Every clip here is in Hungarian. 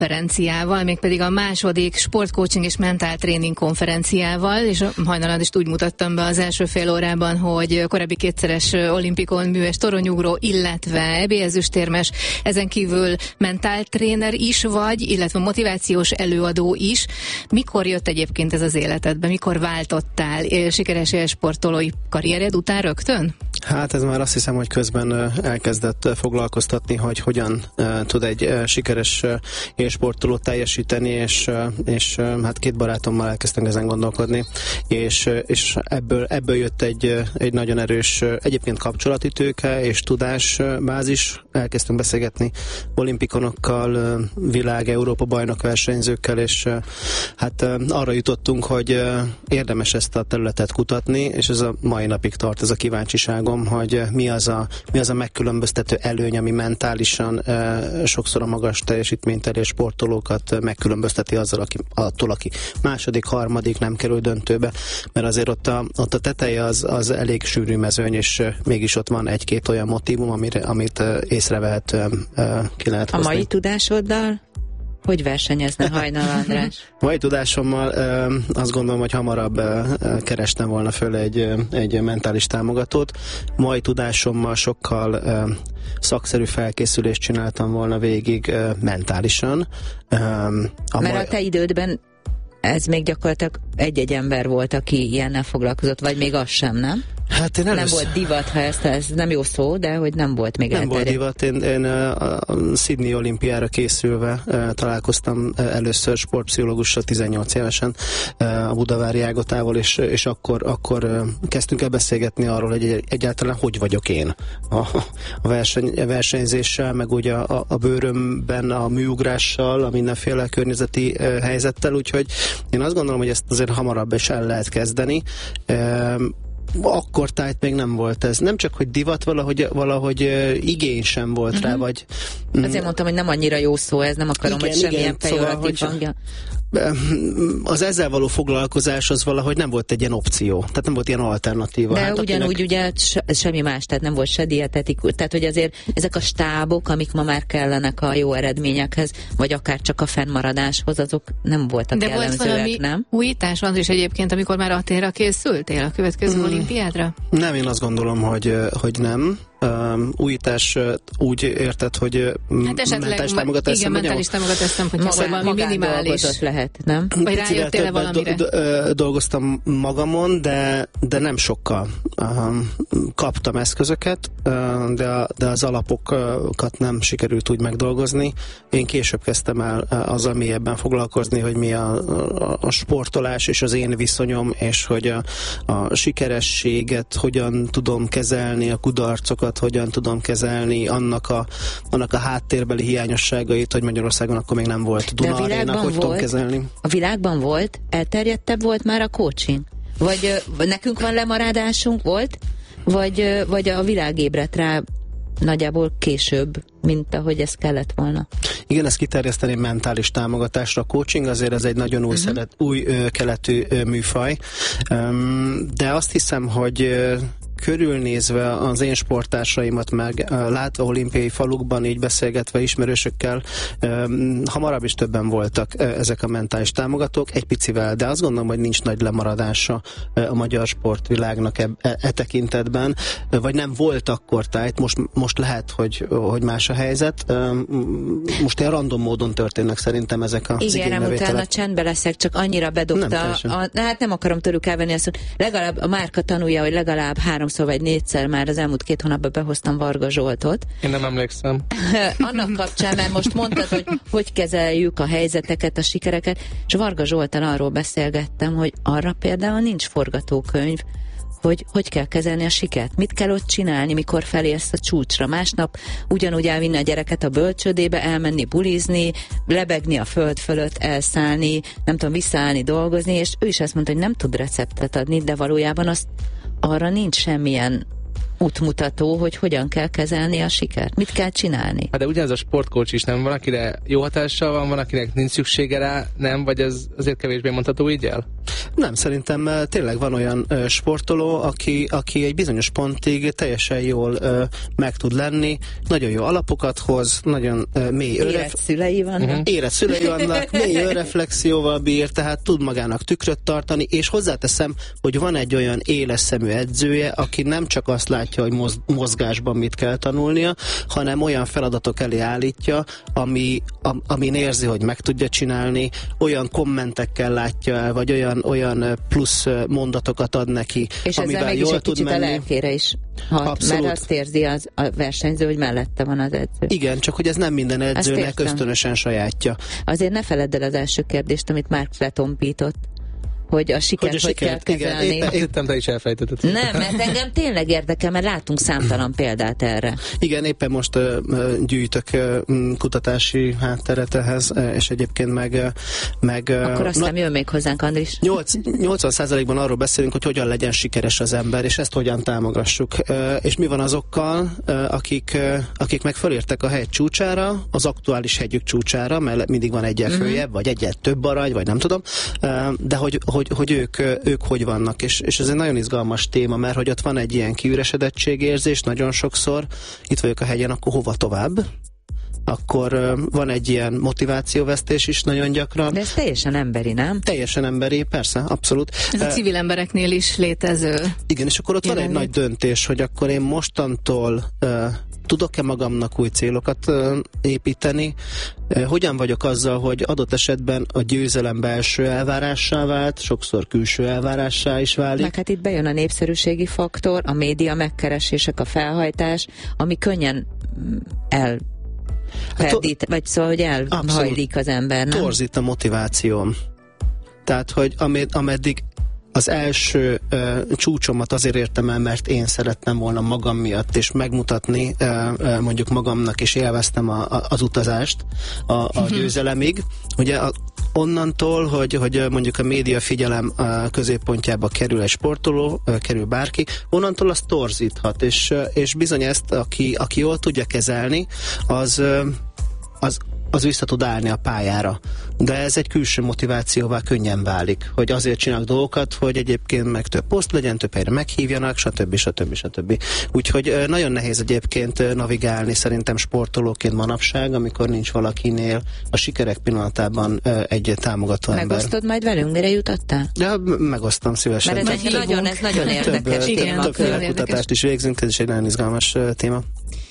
konferenciával, mégpedig a második sportcoaching és mentáltréning konferenciával, és hajnalán is úgy mutattam be az első fél órában, hogy korábbi kétszeres olimpikon műves toronyugró, illetve EB-ezüstérmes, ezen kívül mentáltréner is vagy, illetve motivációs előadó is. Mikor jött egyébként ez az életedbe? Mikor váltottál sikeres élsportolói karriered után rögtön? Hát ez már azt hiszem, hogy közben elkezdett foglalkoztatni, hogy hogyan tud egy sikeres élsportoló teljesíteni, és hát két barátommal elkezdtünk ezen gondolkodni, és ebből jött egy nagyon erős egyébként kapcsolati tőke és tudásbázis. Elkezdtünk beszélgetni olimpikonokkal, világ, Európa bajnok versenyzőkkel, és hát arra jutottunk, hogy érdemes ezt a területet kutatni, és ez a mai napig tart, ez a kíváncsiságom, hogy mi az a megkülönböztető előny, ami mentálisan sokszor a magas teljesítményt elérő sportolókat megkülönbözteti attól, aki második, harmadik nem kerül döntőbe, mert azért ott a teteje az elég sűrű mezőny, és mégis ott van egy-két olyan motívum, amit észrevehetően ki lehet hozni. A mai tudásoddal hogy versenyezne Hajnal András? Mai tudásommal azt gondolom, hogy hamarabb kerestem volna föl egy mentális támogatót. Mai tudásommal sokkal szakszerű felkészülést csináltam volna végig mentálisan. Mert a te idődben ez még gyakorlatilag egy-egy ember volt, aki ilyennel foglalkozott, vagy még az sem, nem? Hát nem volt divat, ha ez nem jó szó, de hogy nem volt még nem volt divat. Én a Sydney olimpiára készülve találkoztam először sportpszichológussal 18 évesen a budavári Ágotával, és akkor kezdtünk el beszélgetni arról, hogy egyáltalán hogy vagyok én a versenyzéssel, meg ugye a bőrömben a műugrással, a mindenféle környezeti helyzettel, úgyhogy én azt gondolom, hogy ezt azért hamarabb is el lehet kezdeni. Akkor tájt még nem volt ez. Nem csak, hogy divat, valahogy igény sem volt rá, vagy... Azért mondtam, hogy nem annyira jó szó ez, nem akarom, hogy semmilyen pejoratív hangja. Az ezzel való foglalkozás az valahogy nem volt egy ilyen opció, tehát nem volt ilyen alternatíva. De hát ugyanúgy ugye semmi más, tehát nem volt se dietetikus, tehát hogy azért ezek a stábok, amik ma már kellenek a jó eredményekhez, vagy akár csak a fennmaradáshoz, azok nem voltak jellemzőek, nem? Újítás az is egyébként, amikor már Athénra készültél a következő olimpiádra? Nem, én azt gondolom, hogy nem. Újítás úgy érted, hogy mentális támogatás. Igen, mentális támogatás szempontjából valami minimális lehet, nem? Vagy rájöttél valamire? Dolgoztam magamon, de nem sokkal. Kaptam eszközöket, de az alapokat nem sikerült úgy megdolgozni. Én később kezdtem el azzal mélyebben foglalkozni, hogy mi a sportolás és az én viszonyom, és hogy a sikerességet hogyan tudom kezelni, a kudarcokat hogyan tudom kezelni, annak a háttérbeli hiányosságait, hogy Magyarországon akkor még nem volt Duna Aréna, hogy tudom kezelni. A világban volt? Elterjedtebb volt már a coaching? Vagy nekünk van lemaradásunk, volt? Vagy a világ ébredt rá nagyjából később, mint ahogy ez kellett volna? Igen, ezt kiterjeszteném mentális támogatásra. A coaching azért ez egy nagyon új keletű műfaj, de azt hiszem, hogy körülnézve az én sportársaimat, meg látva olimpiai falukban, így beszélgetve ismerősökkel, hamarabb is többen voltak ezek a mentális támogatók, egy picivel, de azt gondolom, hogy nincs nagy lemaradása a magyar sportvilágnak e tekintetben, vagy nem volt akkor tájt, most lehet, hogy más a helyzet. Most ilyen random módon történnek szerintem ezek az igénybevételek. Igen, utána csendbe leszek, csak annyira bedobta. Hát nem akarom tőlük elvenni azt, hogy legalább a Márka tanulja, hogy legalább 3 vagy 4-szer már az elmúlt 2 hónapban behoztam Varga Zsoltot. Én nem emlékszem. Annak kapcsán, mert most mondtad, hogy kezeljük a helyzeteket, a sikereket, és Varga Zsolttal arról beszélgettem, hogy arra például nincs forgatókönyv, hogy kell kezelni a sikert. Mit kell ott csinálni, mikor felérsz a csúcsra. Másnap ugyanúgy elvinni a gyereket a bölcsődébe, elmenni bulizni, lebegni a föld fölött, elszállni, nem tudom, visszaállni, dolgozni, és ő is azt mondta, hogy nem tud receptet adni, de valójában arra nincs semmilyen útmutató, hogy hogyan kell kezelni a sikert. Mit kell csinálni? Hát de ugyanez a sportcoach is, nem? Van, akire jó hatással van, akinek nincs szüksége rá, nem? Vagy ez azért kevésbé mondható így el? Nem, szerintem tényleg van olyan sportoló, aki egy bizonyos pontig teljesen jól meg tud lenni, nagyon jó alapokat hoz, nagyon mély érett szülei vannak. Érett szülei vannak, mély önreflexióval bír, tehát tud magának tükröt tartani, és hozzáteszem, hogy van egy olyan éles szemű edzője, aki nem csak azt látja, hogy mozgásban mit kell tanulnia, hanem olyan feladatok elé állítja, amin érzi, hogy meg tudja csinálni, olyan kommentekkel látja el, vagy olyan plusz mondatokat ad neki, és amivel ezzel jól egy tud kicsit menni. a lelkére is hat, Abszolút. mert azt érzi a versenyző, hogy mellette van az edző. Igen, csak hogy ez nem minden edzőnek ösztönösen sajátja. Azért ne feledd el az első kérdést, amit Mark letompított, hogy a sikert hogy kell kezelni. Éppen te is elfejtetted. Nem, mert engem tényleg érdekel, mert látunk számtalan példát erre. Igen, éppen most gyűjtök kutatási hátteret ehhez, és egyébként meg akkor aztán jön még hozzánk, Andris. 80%-ban arról beszélünk, hogy hogyan legyen sikeres az ember, és ezt hogyan támogassuk. És mi van azokkal, akik meg fölértek a hegy csúcsára, az aktuális hegyük csúcsára, mert mindig van egyel följebb, vagy egyel több arany, vagy nem tudom, de hogy ők hogy vannak, és ez egy nagyon izgalmas téma, mert hogy ott van egy ilyen kiüresedettségérzés nagyon sokszor, itt vagyok a hegyen, akkor hova tovább? Akkor van egy ilyen motivációvesztés is nagyon gyakran. De ez teljesen emberi, nem? Teljesen emberi, persze, abszolút. Ez a civil embereknél is létező. Igen, és akkor ott van egy nagy döntés, hogy akkor én mostantól tudok-e magamnak új célokat építeni, hogyan vagyok azzal, hogy adott esetben a győzelem belső elvárássá vált, sokszor külső elvárássá is válik. Meg hát itt bejön a népszerűségi faktor, a média megkeresések, a felhajtás, ami könnyen vagy szóval, hogy elhajlik az ember, nem? Torzít a motivációm. Tehát, hogy ameddig az első csúcsomat azért értem el, mert én szerettem volna magam miatt, és megmutatni mondjuk magamnak, és élveztem az utazást a győzelemig. Ugye onnantól, hogy mondjuk a média figyelem középpontjába kerül egy sportoló, kerül bárki, onnantól az torzíthat, és bizony ezt, aki jól tudja kezelni, az vissza tud állni a pályára. De ez egy külső motivációvá könnyen válik, hogy azért csinálnak dolgokat, hogy egyébként meg több poszt legyen, több helyre meghívjanak, stb. Úgyhogy nagyon nehéz egyébként navigálni szerintem sportolóként manapság, amikor nincs valakinél a sikerek pillanatában egy támogató ember. Megosztod majd velünk, mire jutottál? Ja, megosztom szívesen. Mert ez nagyon érdekes téma. Többféle kutatást is végzünk, ez is egy nagyon izgalmas téma.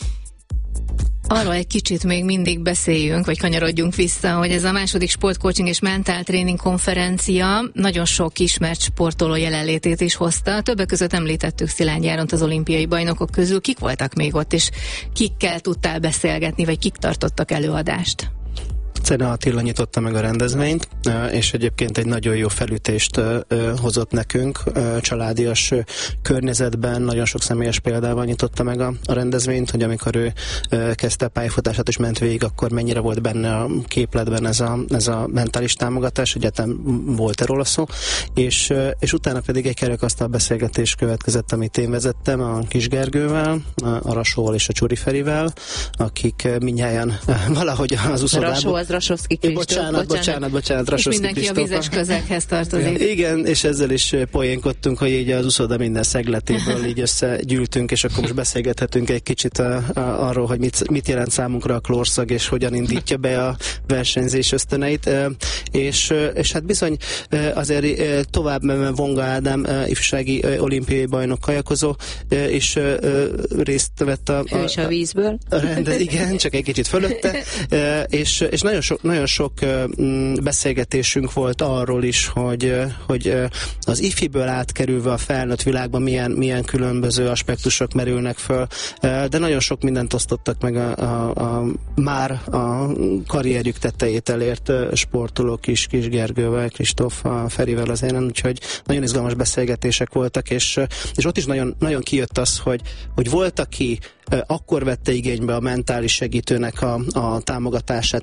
Arról egy kicsit még mindig beszéljünk, vagy kanyarodjunk vissza, hogy ez a második sportcoaching és mentáltréning konferencia nagyon sok ismert sportoló jelenlétét is hozta. Többek között említettük Szilágy Áront az olimpiai bajnokok közül. Kik voltak még ott, és kikkel tudtál beszélgetni, vagy kik tartottak előadást? Cene Attila nyitotta meg a rendezvényt, és egyébként egy nagyon jó felütést hozott nekünk, családias környezetben, nagyon sok személyes példával nyitotta meg a rendezvényt, hogy amikor ő kezdte a pályafutását és ment végig, akkor mennyire volt benne a képletben ez a mentális támogatás, egyáltalán volt-e róla szó, és utána pedig egy kerekasztal beszélgetés következett, amit én vezettem a Kis Gergővel, a Rasóval és a Csuri Ferivel, akik mindnyájan valahogy az uszodában... Rasovszki Kristóf. Bocsánat, Rasovszki És mindenki Kristóf. a vízes közeghez tartozik. Igen, és ezzel is poénkodtunk, hogy így az uszoda minden szegletéből így összegyűltünk, és akkor most beszélgethetünk egy kicsit arról, hogy mit jelent számunkra a klórszag, és hogyan indítja be a versenyzés ösztöneit. És hát bizony azért tovább menve Vonga Ádám ifjúsági olimpiai bajnok kajakozó, és részt vett a vízből. Igen, csak egy kicsit fölötte, és nagyon sok beszélgetésünk volt arról is, hogy az ifiből átkerülve a felnőtt világban milyen különböző aspektusok merülnek föl, de nagyon sok mindent osztottak meg már a karrierjük tetejét elért sportolók is, Kis Gergővel, Kristóf Ferivel az énen, úgyhogy nagyon izgalmas beszélgetések voltak, és ott is nagyon, nagyon kijött az, hogy volt, aki akkor vette igénybe a mentális segítőnek a támogatását, amikor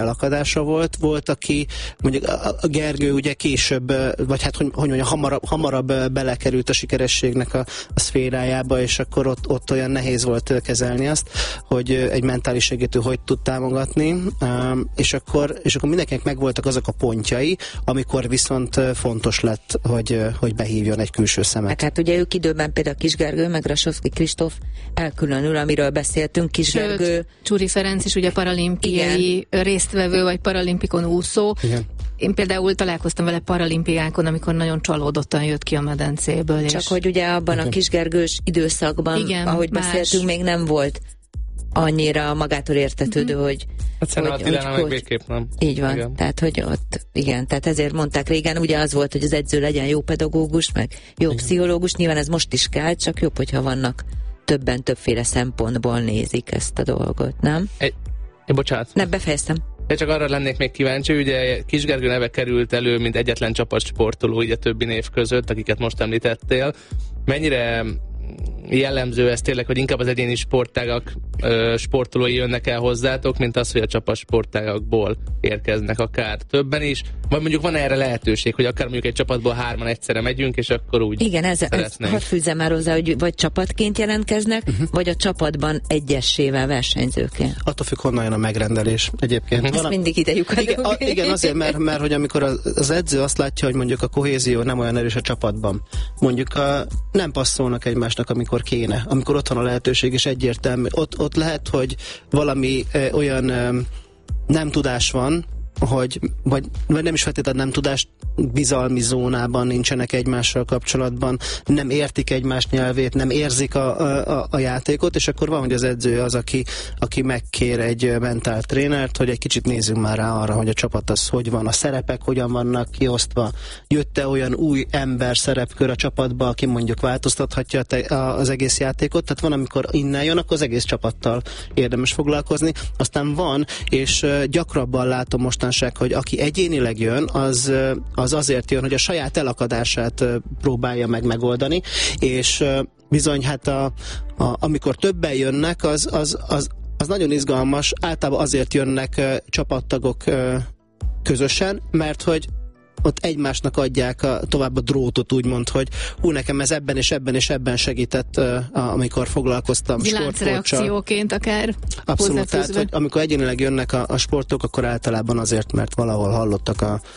elakadása volt, aki mondjuk a Gergő ugye később, vagy hát hogy mondjam, hamarabb belekerült a sikerességnek a szférájába, és akkor ott olyan nehéz volt kezelni azt, hogy egy mentális segítő hogy tud támogatni, és akkor mindenkinek megvoltak azok a pontjai, amikor viszont fontos lett, hogy behívjon egy külső szemet. Hát ugye ők időben például Kis Gergő, meg Rasovszky Kristóf elkülönül, amiről beszéltünk, Kis Gergő. Csuri Ferenc is ugye paralimpiai résztvevő, vagy paralimpikon úszó. Igen. Én például találkoztam vele paralimpiákon, amikor nagyon csalódottan jött ki a medencéből. Csak hogy ugye abban a Kis Gergős időszakban, igen, ahogy beszéltünk, még nem volt annyira magától értetődő, hogy meg végképp nem. Így van, igen. Tehát hogy ott, igen, tehát ezért mondták régen, ugye az volt, hogy az edző legyen jó pedagógus, meg jó pszichológus, nyilván ez most is kell, csak jobb, hogyha vannak többféle szempontból nézik ezt a dolgot, nem? Bocsánat. Nem, befejeztem. Én csak arra lennék még kíváncsi, ugye Kis Gergő neve került elő, mint egyetlen csapatsportoló, így a többi név között, akiket most említettél. Mennyire jellemző ez tényleg, hogy inkább az egyéni sportágak sportolói jönnek el hozzátok, mint az, hogy a csapatsportágakból érkeznek akár többen is, vagy mondjuk van erre lehetőség, hogy akár mondjuk egy csapatból 3-an egyszerre megyünk, és akkor úgy igen, ez hadd fűzzem már hozzá, hogy vagy csapatként jelentkeznek, vagy a csapatban egyessével versenyzőként. Attól függ, honnan jön a megrendelés egyébként. Ezt mindig idejük adunk. Igen, azért, mert hogy amikor az edző azt látja, hogy mondjuk a kohézió nem olyan erős a csapatban, mondjuk nem passzolnak egymásnak, amikor kéne, amikor ott van a lehetőség, és egyértelmű. Ott lehet, hogy valami olyan nem tudás van, vagy nem is feltétlenül nem tudás, bizalmi zónában nincsenek egymással kapcsolatban, nem értik egymás nyelvét, nem érzik a játékot, és akkor van, hogy az edző az, aki megkér egy mentál trénert, hogy egy kicsit nézzünk már rá arra, hogy a csapat az hogy van, a szerepek hogyan vannak kiosztva, jött-e olyan új ember szerepkör a csapatba, aki mondjuk változtathatja az egész játékot, tehát van, amikor innen jön, akkor az egész csapattal érdemes foglalkozni, aztán van, és gyakrabban látom mostanság, hogy aki egyénileg jön, az azért jön, hogy a saját elakadását próbálja megoldani, és bizony hát amikor többen jönnek, az nagyon izgalmas, általában azért jönnek csapattagok közösen, mert hogy ott egymásnak adják tovább a drótot, úgymond, hogy nekem ez ebben és ebben és ebben segített, amikor foglalkoztam sportcoachsal. Láncreakcióként akár. Abszolút, tehát, hogy amikor egyénileg jönnek a sportok, akkor általában azért, mert valahol hallottak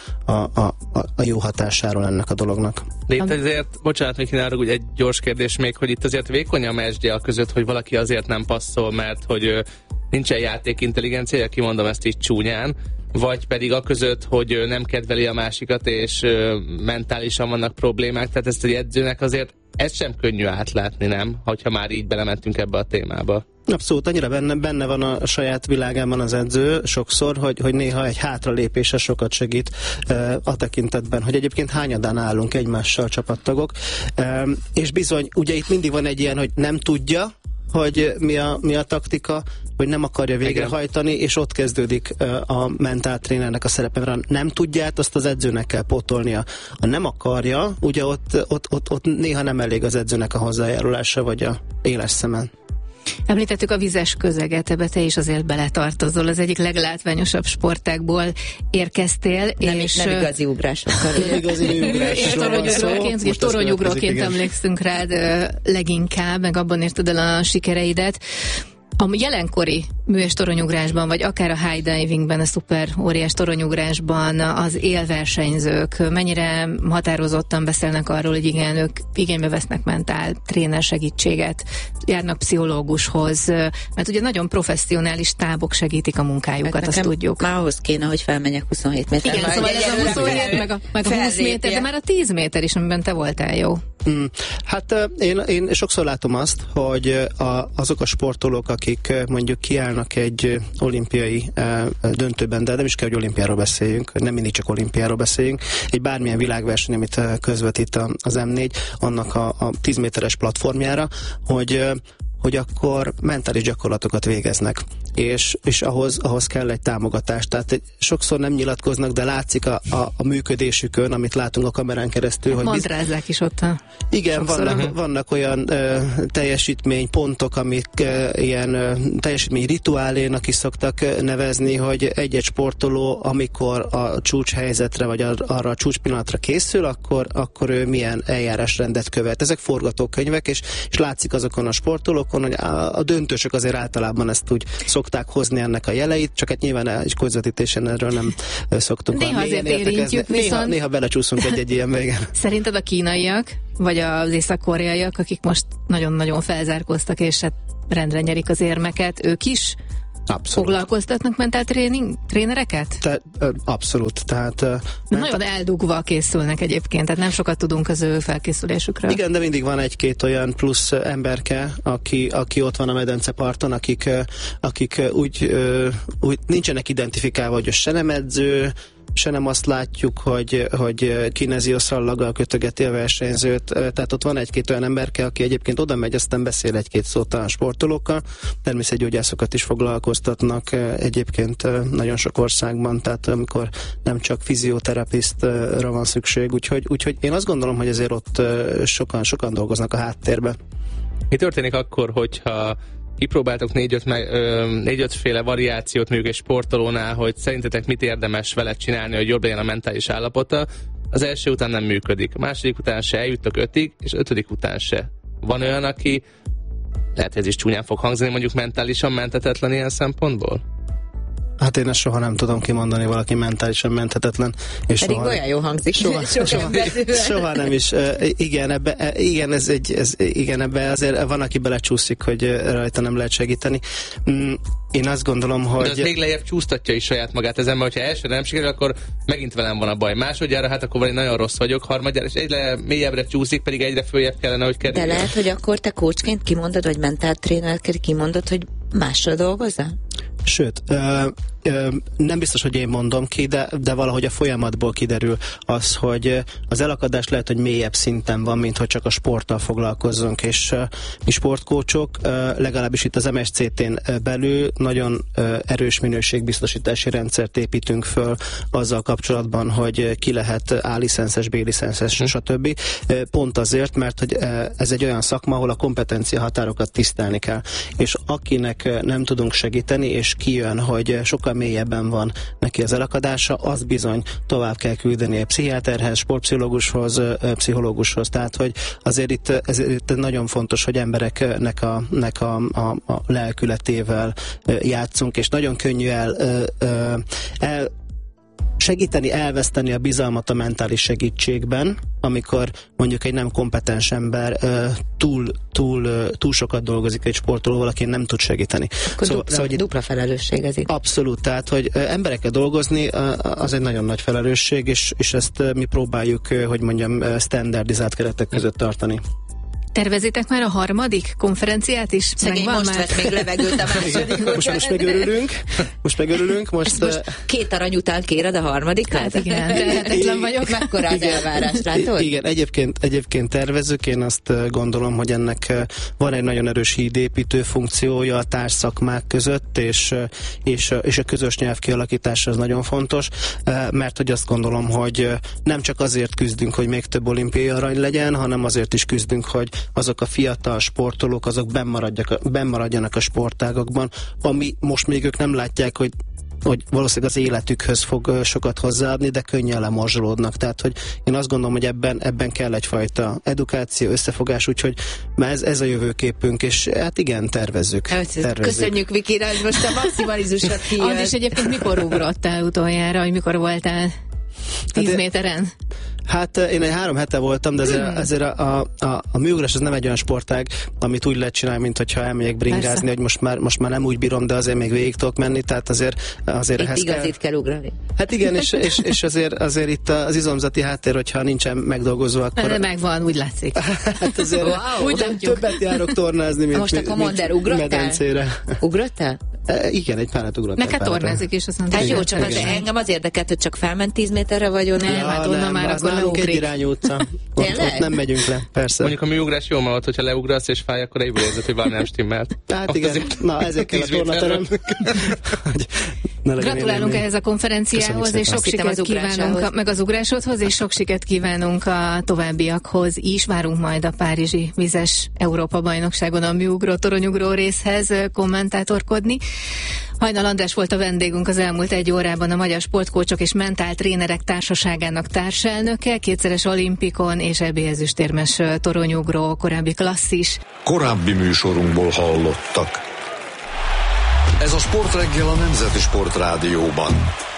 a jó hatásáról ennek a dolognak. De itt azért, bocsánat, még kínálok, egy gyors kérdés még, hogy itt azért vékony a mesdje a között, hogy valaki azért nem passzol, mert hogy nincsen játékintelligenciája, kimondom ezt így csúnyán, vagy pedig a között, hogy nem kedveli a másikat, és mentálisan vannak problémák, tehát ezt egy edzőnek azért ez sem könnyű átlátni, nem? Hogyha már így belementünk ebbe a témába. Abszolút, annyira benne van a saját világában az edző sokszor, hogy néha egy hátralépése sokat segít a tekintetben, hogy egyébként hányadán állunk egymással csapattagok, és bizony, ugye itt mindig van egy ilyen, hogy nem tudja, hogy mi a taktika, hogy nem akarja végrehajtani, és ott kezdődik a mentáltrénernek a szerepe, mert nem tudját, azt az edzőnek kell pótolnia. Ha nem akarja, ugye ott néha nem elég az edzőnek a hozzájárulása, vagy a éles szemen. Említettük a vizes közeget, ebbe te is azért beletartozol. Az egyik leglátványosabb sportágból érkeztél. Nem igazi ugrásokkal. Nem igazi ugrásról. Toronyugróként emlékszünk rád leginkább, meg abban érted el a sikereidet. A jelenkori műes toronyugrásban, vagy akár a high divingben, a szuper óriás toronyugrásban az élversenyzők mennyire határozottan beszélnek arról, hogy igen, ők igénybe vesznek mentál tréner segítséget, járnak pszichológushoz, mert ugye nagyon professzionális tábok segítik a munkájukat, azt tudjuk. Már ahhoz kéne, hogy felmenjek 27 méter. Igen, szóval ez a 27, meg a 20 méter, de már a 10 méter is, amiben te voltál jó. Hát én sokszor látom azt, hogy azok a sportolók, akik mondjuk kiállnak egy olimpiai döntőben, de nem is kell, hogy olimpiáról beszéljünk, nem mindig csak olimpiáról beszéljünk, egy bármilyen világverseny, amit közvetít az M4, annak a 10 méteres platformjára, hogy hogy akkor mentális gyakorlatokat végeznek, és ahhoz kell egy támogatás. Tehát sokszor nem nyilatkoznak, de látszik a működésükön, amit látunk a kamerán keresztül. Hogy mandrázzák is ott. Igen, vannak olyan teljesítménypontok, amik ilyen teljesítményrituálénak is szoktak nevezni, hogy egy-egy sportoló, amikor a csúcshelyzetre, vagy arra a csúcspillanatra készül, akkor ő milyen eljárásrendet követ. Ezek forgatókönyvek, és látszik azokon a sportolókon, hogy a döntősök azért általában ezt úgy szokták hozni ennek a jeleit, csak hát nyilván egy közvetítésen erről nem szoktunk. Néha azért érintjük, viszont... Néha belecsúszunk egy ilyenbe, igen. Szerinted a kínaiak, vagy az észak-koreaiak, akik most nagyon-nagyon felzárkóztak, és hát rendre nyerik az érmeket, ők is Abszolút. Foglalkoztatnak mentál trénereket? Abszolút. Tehát, nagyon eldugva készülnek egyébként, tehát nem sokat tudunk az ő felkészülésükről. Igen, de mindig van egy-két olyan plusz emberke, aki ott van a medenceparton, akik úgy nincsenek identifikálva, hogy se nem edző, se nem azt látjuk, hogy kineziószallaggal kötögeti a versenyzőt. Tehát ott van egy-két olyan emberke, aki egyébként oda megy, aztán beszél egy-két szót a sportolókkal. Természetgyógyászokat is foglalkoztatnak egyébként nagyon sok országban, tehát amikor nem csak fizioterapisztra van szükség. Úgyhogy én azt gondolom, hogy ezért ott sokan dolgoznak a háttérben. Mi történik akkor, hogyha kipróbáltok 4-5 féle variációt mondjuk egy sportolónál, hogy szerintetek mit érdemes vele csinálni, hogy jobb legyen a mentális állapota? Az első után nem működik, a második után se eljuttok 5-ig, és 5. után se. Van olyan, aki lehet, hogy ez is csúnyán fog hangzani, mondjuk mentálisan menthetetlen ilyen szempontból? Hát én ezt soha nem tudom kimondani, valaki mentálisan menthetetlen. És pedig olyan jó hangzik. Soha nem is. Igen, ebbe azért van, aki belecsúszik, hogy rajta nem lehet segíteni. Én azt gondolom, hogy... De az még lejjebb csúsztatja is saját magát ezen, mert hogyha elsőre nem sikerül, akkor megint velem van a baj. Másodjára, hát akkor nagyon rossz vagyok, harmadjára, és egyre mélyebbre csúszik, pedig egyre följebb kellene, hogy kerüljön. De lehet, hogy akkor te coachként kimondod, vagy mentáltrénerként kimondod, hogy másra dolgozzál? Sőt, nem biztos, hogy én mondom ki, de valahogy a folyamatból kiderül az, hogy az elakadás lehet, hogy mélyebb szinten van, mint hogy csak a sporttal foglalkozzunk, és mi sportkócsok, legalábbis itt az MSCT-n belül nagyon erős minőségbiztosítási rendszert építünk föl azzal kapcsolatban, hogy ki lehet A-licenszes, B-licenszes, stb. Pont azért, mert hogy ez egy olyan szakma, ahol a kompetencia határokat tisztelni kell, és akinek nem tudunk segíteni, és kijön, hogy sokkal mélyebben van neki az elakadása, az bizony tovább kell küldeni egy pszichiáterhez, sportpszichológushoz, pszichológushoz. Tehát, hogy azért itt nagyon fontos, hogy embereknek a lelkületével játszunk, és nagyon könnyű segíteni, elveszteni a bizalmat a mentális segítségben, amikor mondjuk egy nem kompetens ember túl sokat dolgozik egy sportolóval, aki nem tud segíteni. Szóval dupla felelősség ez itt. Abszolút, tehát hogy emberekkel dolgozni az egy nagyon nagy felelősség, és ezt mi próbáljuk, hogy mondjam, standardizált keretek között tartani. Tervezitek már a harmadik konferenciát is? Szegény most vett még levegőt a második. Most megörülünk. Most 2 arany után kéred a harmadikat? Hát igen, tehetetlen vagyok. Mekkora az elvárás, látod? Igen, egyébként tervezzük, én azt gondolom, hogy ennek van egy nagyon erős hídépítő funkciója a társszakmák között, és a közös nyelv kialakítása az nagyon fontos, mert hogy azt gondolom, hogy nem csak azért küzdünk, hogy még több olimpiai arany legyen, hanem azért is küzdünk, hogy azok a fiatal sportolók, azok bennmaradjanak a sportágakban, ami most még ők nem látják, hogy valószínűleg az életükhöz fog sokat hozzáadni, de könnyen lemorzsolódnak. Tehát, hogy én azt gondolom, hogy ebben kell egyfajta edukáció, összefogás, úgyhogy ez a jövőképünk, és hát igen, tervezzük. Köszönjük, Viki, most a maximalizmusat kijön. Az is egyébként mikor ugrottál utoljára, hogy mikor voltál 10 méteren? Hát én egy 3 hete voltam, de azért a műugrás az nem egy olyan sportág, amit úgy lehet csinálni, mint hogyha elmegyek bringázni, hogy most már nem úgy bírom, de azért még végig tudok menni, tehát azért ehhez igazit kell ugrani. Hát igen, és azért itt az izomzati háttér, hogyha nincsen megdolgozva, akkor... De megvan, úgy látszik. Hát azért úgy többet járok tornázni, mint most akkor mondd el, ugrottál? medencére. Ugrottál? Igen, egy párat ugrott. Neked tornázik is, azt mondta. Hát jó, csak az engem az érdekelt, hogy csak felment 10 méterre, vagy onnan. Nem, hát onnan már akkor leugrik. Egy irányú utca. Ott nem megyünk le, persze. Mondjuk a műugrás jó, mert hogyha leugrasz és fáj, akkor egyből érzed, hogy valami nem stimmelt. Hát igen, na ezért kell a tornaterem. Gratulálunk ehhez a konferenciához, és sok sikert kívánunk, meg az ugrásodhoz, és sok sikert kívánunk a továbbiakhoz is. Várunk majd a párizsi vizes Európa-bajnokságon a műugró, toronyugró részhez kommentátorkodni. Hajnal András volt a vendégünk az elmúlt egy órában, a Magyar Sportkócsok és Mentáltrénerek Társaságának társelnöke, kétszeres olimpikon és EB ezüstérmes toronyugró, korábbi klasszis. Korábbi műsorunkból hallottak. Ez a Sportreggel a Nemzeti Sportrádióban.